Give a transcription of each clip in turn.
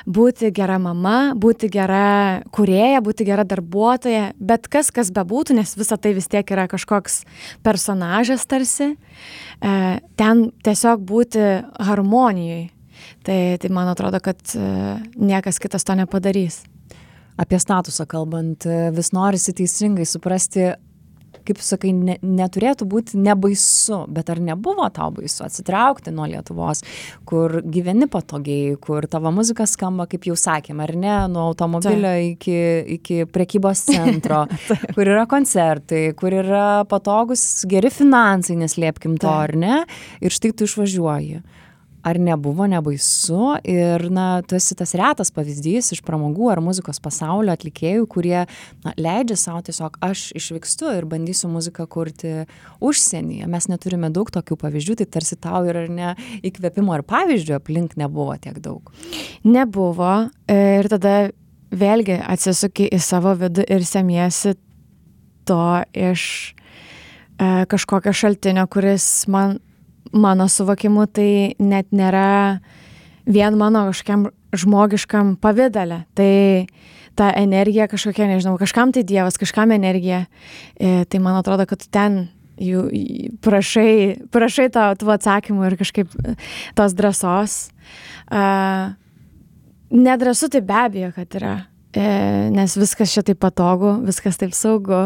būti gera mama, būti gera kūrėja, būti gera darbuotoja, bet kas bebūtų, nes visa tai vis tiek yra kažkoks personažas tarsi, ten tiesiog būti harmonijoj. Tai man atrodo, kad niekas kitas to nepadarys. Apie statusą kalbant, vis norisi teisingai suprasti, kaip sakai, neturėtų būti nebaisu, bet ar nebuvo tau baisu atsitraukti nuo Lietuvos, kur gyveni patogiai, kur tavo muzika skamba, kaip jau sakėm, ar ne, nuo automobilio iki prekybos centro, kur yra koncertai, kur yra patogus geri finansai, neslėpkim to, ar ne, ir štai tu išvažiuoji. Ar nebuvo nebaisu ir, tu esi tas retas pavyzdys iš pramogų ar muzikos pasaulio atlikėjų, kurie leidžia savo tiesiog, aš išvykstu ir bandysiu muziką kurti užsienyje. Mes neturime daug tokių pavyzdžių, tai tarsi tau ir ar ne įkvėpimo ir pavyzdžių aplink nebuvo tiek daug. Nebuvo ir tada vėlgi atsisuki į savo vidų ir semiesi to iš kažkokio šaltinio, kuris mano suvokimu tai net nėra vien mano kažkokiam žmogiškam pavidale. Tai ta energija kažkokia, nežinau, kažkam tai Dievas, kažkam energija. Tai man atrodo, kad ten jų prašai tų atsakymų ir kažkaip tos drąsos. Nedrąsu tai be abejo, kad yra, nes viskas čia taip patogu, viskas taip saugu.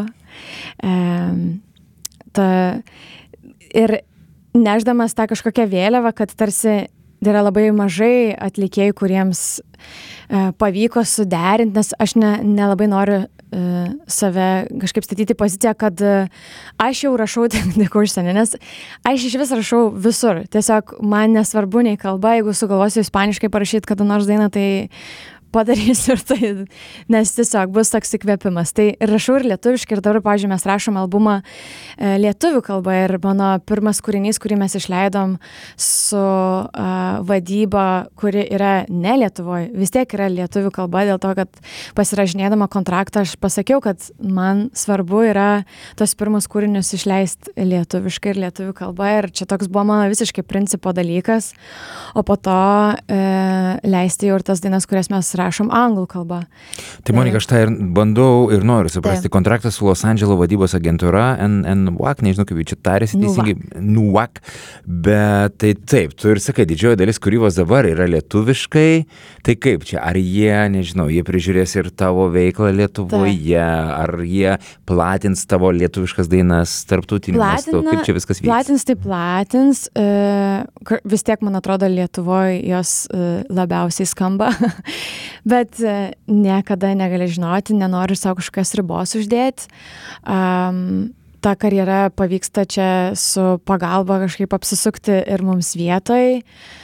Ir nešdamas tą kažkokią vėliavą, kad tarsi yra labai mažai atlikėjų, kuriems pavyko suderinti, nes aš nelabai noriu save kažkaip statyti poziciją, kad aš jau rašau tik užsienį, nes aš iš vis rašau visur. Tiesiog man nesvarbu nei kalba, jeigu sugalvosiu ispaniškai parašyti kada nors dainą, tai padarysiu ir tai, nes tiesiog bus toks įkvėpimas. Tai rašau ir lietuviškai, ir dabar, pavyzdžiui, mes rašom albumą lietuvių kalba ir mano pirmas kūrinys, kurį mes išleidom su vadyba, kuri yra ne Lietuvoje, vis tiek yra lietuvių kalba, dėl to, kad pasirašinėdama kontraktą aš pasakiau, kad man svarbu yra tos pirmus kūrinius išleisti lietuviškai ir lietuvių kalba ir čia toks buvo mano visiškai principo dalykas, o po to leisti jau ir tas dainas, kurias mes rašom anglų kalbą. Tai Monika, aš tą ir bandau ir noriu suprasti. Kontraktas su Los Andželo vadybos agentūra NWAC, nežinau kaip čia tarėsi teisingai, NWAC, bet tai taip, tu ir sakai, didžioji dalis kūrybos dabar yra lietuviškai, tai kaip čia, ar jie, nežinau, jie prižiūrės ir tavo veiklą Lietuvoje, ar jie platins tavo lietuviškas dainas tarptautiniu mastu, kaip čia viskas vyks? Platins, vis tiek, man atrodo, Lietuvoje jos labiausiai skamba. Bet niekada negali žinoti, nenoriu savo kažkokios ribos uždėti. Ta karjera pavyksta čia su pagalba kažkaip apsisukti ir mums vietoj.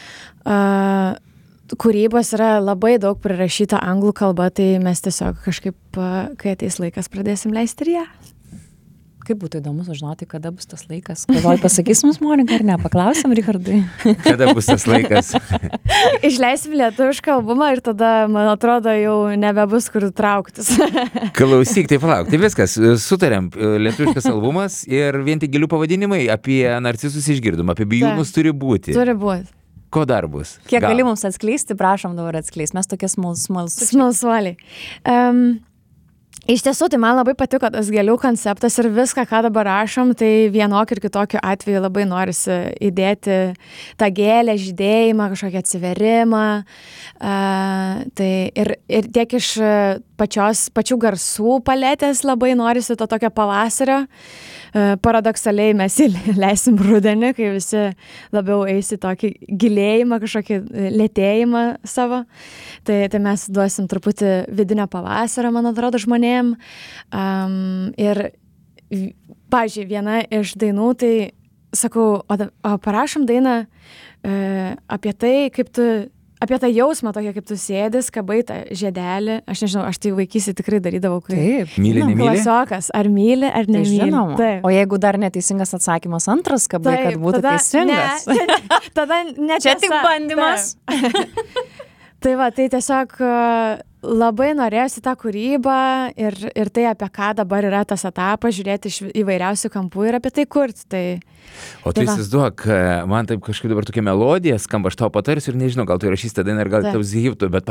Kūrybos yra labai daug prirašyta anglų kalba, tai mes tiesiog kažkaip, kai ateis laikas, pradėsim leisti ir ją. Kaip būtų įdomu sužinoti, kada bus tas laikas. Galvoju, pasakys mums Monika ar ne? Paklausim, Richardai. Kada bus tas laikas? Išleisim lietuvišką albumą ir tada, man atrodo, jau nebebus kur trauktis. Klausyk, tai palauk, tai viskas, sutarėm, lietuviškas albumas ir vien tik gėlių pavadinimai, apie narcisus išgirdom, apie bijūnus turi būti. Turi būti. Ko dar bus? Kiek gali mums atskleisti, prašom dabar atskleisti. Mes tokie smalsuoliai. Iš tiesų, tai man labai patiko tas gėlių konceptas ir viską, ką dabar rašom, tai vienokiu ir kitokiu atveju labai norisi įdėti tą gėlę, žydėjimą, kažkokį atsiverimą. Tai ir tiek iš pačių garsų paletės labai norisi to tokio pavasario. Paradoksaliai mes leisim rudenį, kai visi labiau eis į tokį gilėjimą, kažkokį lėtėjimą savo. Tai mes duosim truputį vidinio pavasario, man atrodo, žmonėm. Ir, pavyzdžiui, viena iš dainų, tai sakau, o parašom dainą apie tai, kaip tu apie tą jausmą tokia, kaip tu sėdis, kabai tą žiedelį. Aš nežinau, aš tai vaikystėje tikrai darydavau, kai... Taip, myli, nemyli? Klasiokas, ar myli, ar nemyli. Žinoma. Taip. O jeigu dar neteisingas atsakymas antras kabai, kad būtų teisingas. Tada netiesa. Čia tik bandymas. Tai va, tai tiesiog labai norėjusi tą kūrybą ir tai, apie ką dabar yra tas etapas, žiūrėti iš įvairiausių kampų ir apie tai kurti. Tai, o tu įsivaizduok, man taip kažkaip dabar tokia melodija skamba, aš tau patarsiu ir nežinau, gal tu įrašys tą dainą ir gal tau zhiptų, bet